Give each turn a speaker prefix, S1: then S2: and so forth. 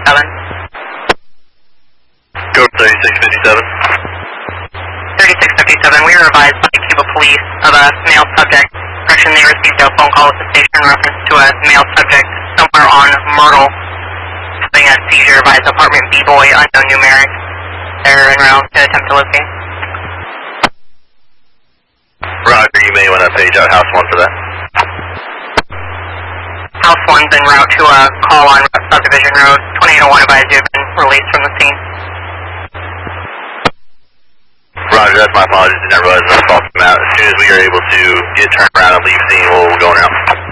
S1: Go 3657.
S2: 3657, we were advised by Cuba Police of a male subject. Correction, they received a phone call at the station in reference to a male subject somewhere on Myrtle having a seizure by his apartment B-boy, unknown numeric. They're en route to attempt to locate.
S1: Roger, you may want to page out House 1 for that.
S2: House 1's en route to a call on Subdivision Road. 2801 advised you have been released from the scene.
S1: Roger, that's my apologies. I didn't realize I was talking about. As soon as we are able to get turned around and leave scene, we'll go now.